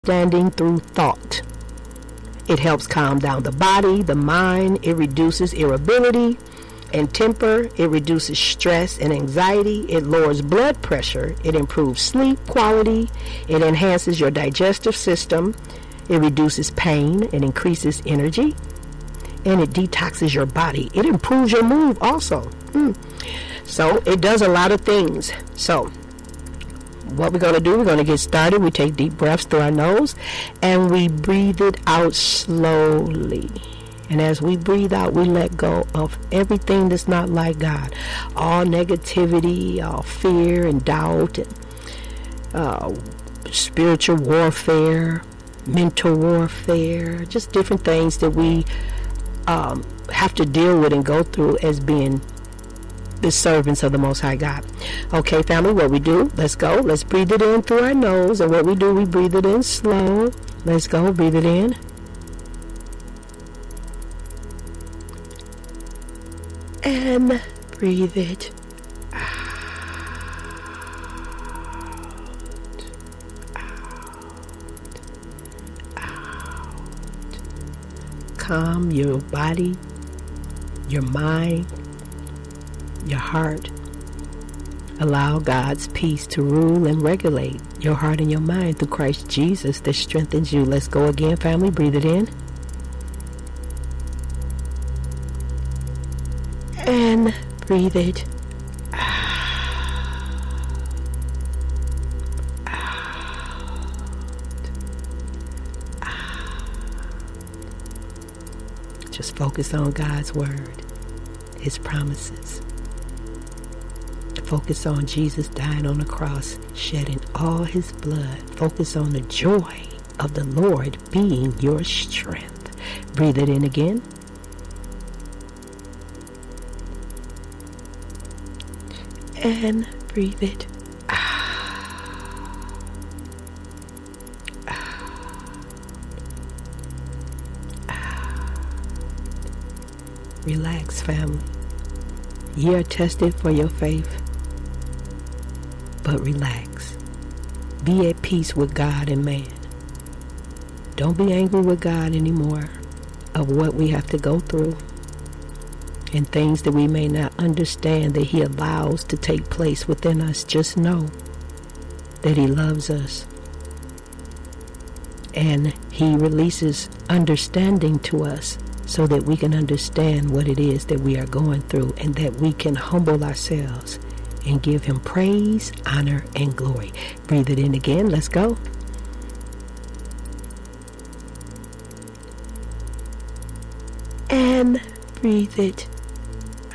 understanding through thought. It helps calm down the body, the mind. It reduces irritability and temper. It reduces stress and anxiety. It lowers blood pressure. It improves sleep quality. It enhances your digestive system. It reduces pain and increases energy. And it detoxes your body. It improves your mood also. So it does a lot of things. So what we're going to do, we're going to get started. We take deep breaths through our nose and we breathe it out slowly. And as we breathe out, we let go of everything that's not like God. All negativity, all fear and doubt, and spiritual warfare, mental warfare, just different things that we have to deal with and go through as being the servants of the Most High God. Okay, family, what we do, let's go. Let's breathe it in through our nose. And what we do, we breathe it in slow. Let's go. Breathe it in. And breathe it out. Out. Calm your body, your mind, your heart. Allow God's peace to rule and regulate your heart and your mind through Christ Jesus that strengthens you. Let's go again, family. Breathe it in. And breathe it out. Out. Out. Just focus on God's word, His promises. Focus on Jesus dying on the cross, shedding all His blood. Focus on the joy of the Lord being your strength. Breathe it in again. And breathe it out. Out. Out. Relax, family. Ye are tested for your faith. But relax. Be at peace with God and man. Don't be angry with God anymore of what we have to go through and things that we may not understand that He allows to take place within us. Just know that He loves us and He releases understanding to us so that we can understand what it is that we are going through and that we can humble ourselves and give Him praise, honor, and glory. Breathe it in again. Let's go. And breathe it